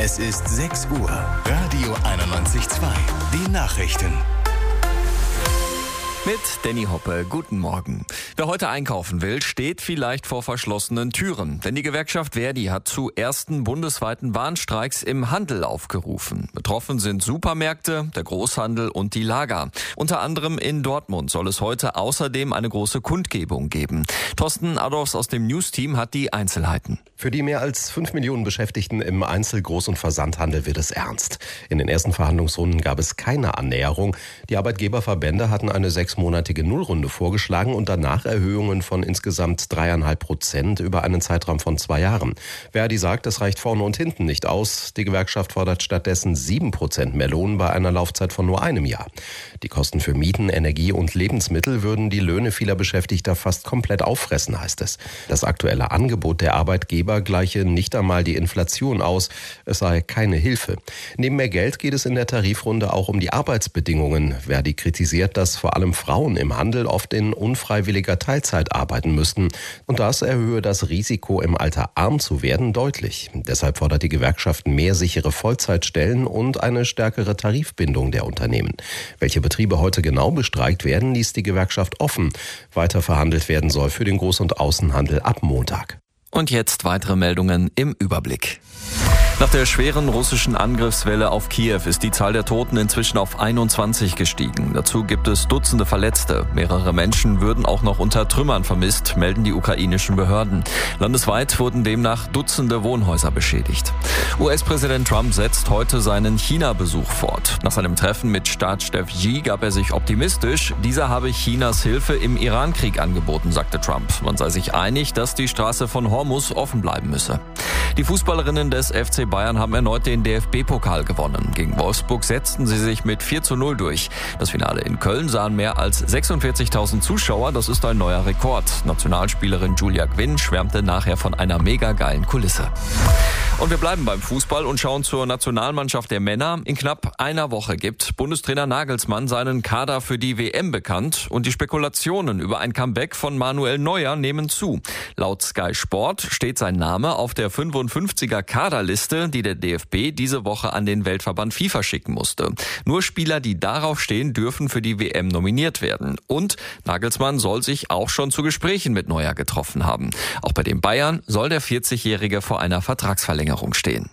Es ist 6 Uhr. Radio 91.2. Die Nachrichten. Mit Danny Hoppe, guten Morgen. Wer heute einkaufen will, steht vielleicht vor verschlossenen Türen. Denn die Gewerkschaft Verdi hat zu ersten bundesweiten Warnstreiks im Handel aufgerufen. Betroffen sind Supermärkte, der Großhandel und die Lager. Unter anderem in Dortmund soll es heute außerdem eine große Kundgebung geben. Thorsten Adolfs aus dem News-Team hat die Einzelheiten. Für die mehr als 5 Millionen Beschäftigten im Einzel-, Groß- und Versandhandel wird es ernst. In den ersten Verhandlungsrunden gab es keine Annäherung. Die Arbeitgeberverbände hatten eine 6-monatige Nullrunde vorgeschlagen und danach Erhöhungen von insgesamt 3,5% über einen Zeitraum von 2 Jahren. Verdi sagt, es reicht vorne und hinten nicht aus. Die Gewerkschaft fordert stattdessen 7% mehr Lohn bei einer Laufzeit von nur einem Jahr. Die Kosten für Mieten, Energie und Lebensmittel würden die Löhne vieler Beschäftigter fast komplett auffressen, heißt es. Das aktuelle Angebot der Arbeitgeber gleiche nicht einmal die Inflation aus. Es sei keine Hilfe. Neben mehr Geld geht es in der Tarifrunde auch um die Arbeitsbedingungen. Verdi kritisiert, dass vor allem Frauen im Handel oft in unfreiwilliger Teilzeit arbeiten müssten. Und das erhöhe das Risiko, im Alter arm zu werden, deutlich. Deshalb fordert die Gewerkschaft mehr sichere Vollzeitstellen und eine stärkere Tarifbindung der Unternehmen. Welche Betriebe heute genau bestreikt werden, ließ die Gewerkschaft offen. Weiter verhandelt werden soll für den Groß- und Außenhandel ab Montag. Und jetzt weitere Meldungen im Überblick. Nach der schweren russischen Angriffswelle auf Kiew ist die Zahl der Toten inzwischen auf 21 gestiegen. Dazu gibt es Dutzende Verletzte. Mehrere Menschen würden auch noch unter Trümmern vermisst, melden die ukrainischen Behörden. Landesweit wurden demnach Dutzende Wohnhäuser beschädigt. US-Präsident Trump setzt heute seinen China-Besuch fort. Nach seinem Treffen mit Staatschef Xi gab er sich optimistisch. Dieser habe Chinas Hilfe im Iran-Krieg angeboten, sagte Trump. Man sei sich einig, dass die Straße von Hormuz offen bleiben müsse. Die Fußballerinnen des FC Bayern haben erneut den DFB-Pokal gewonnen. Gegen Wolfsburg setzten sie sich mit 4:0 durch. Das Finale in Köln sahen mehr als 46.000 Zuschauer. Das ist ein neuer Rekord. Nationalspielerin Julia Gwynn schwärmte nachher von einer mega geilen Kulisse. Und wir bleiben beim Fußball und schauen zur Nationalmannschaft der Männer. In knapp einer Woche gibt Bundestrainer Nagelsmann seinen Kader für die WM bekannt. Und die Spekulationen über ein Comeback von Manuel Neuer nehmen zu. Laut Sky Sport steht sein Name auf der 55er Kaderliste, die der DFB diese Woche an den Weltverband FIFA schicken musste. Nur Spieler, die darauf stehen, dürfen für die WM nominiert werden. Und Nagelsmann soll sich auch schon zu Gesprächen mit Neuer getroffen haben. Auch bei den Bayern soll der 40-Jährige vor einer Vertragsverlängerung stehen.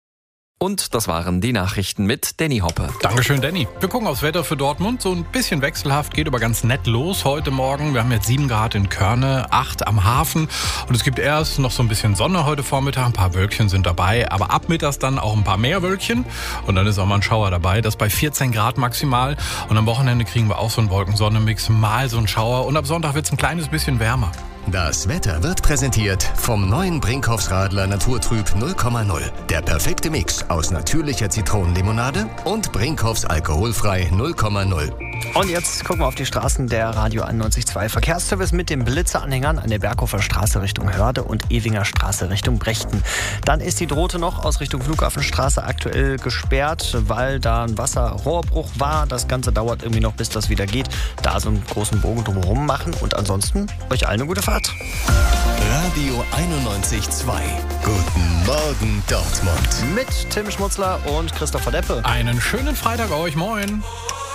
Und das waren die Nachrichten mit Danny Hoppe. Dankeschön, Danny. Wir gucken aufs Wetter für Dortmund. So ein bisschen wechselhaft, geht aber ganz nett los heute Morgen. Wir haben jetzt 7 Grad in Körne, 8 am Hafen. Und es gibt erst noch so ein bisschen Sonne heute Vormittag. Ein paar Wölkchen sind dabei. Aber ab mittags dann auch ein paar mehr Wölkchen. Und dann ist auch mal ein Schauer dabei. Das bei 14 Grad maximal. Und am Wochenende kriegen wir auch so einen Wolken-Sonne-Mix. Mal so einen Schauer. Und ab Sonntag wird es ein kleines bisschen wärmer. Das Wetter wird präsentiert vom neuen Brinkhoffs Radler Naturtrüb 0,0. Der perfekte Mix aus natürlicher Zitronenlimonade und Brinkhoffs alkoholfrei 0,0. Und jetzt gucken wir auf die Straßen der Radio 91.2. Verkehrsservice mit den Blitzeranhängern an der Berghofer Straße Richtung Hörde und Ewinger Straße Richtung Brechten. Dann ist die Drote noch aus Richtung Flughafenstraße aktuell gesperrt, weil da ein Wasserrohrbruch war. Das Ganze dauert irgendwie noch, bis das wieder geht. Da so einen großen Bogen drumherum machen. Und ansonsten euch allen eine gute Fahrt. Radio 91.2. Guten Morgen, Dortmund. Mit Tim Schmutzler und Christopher Deppe. Einen schönen Freitag euch. Moin.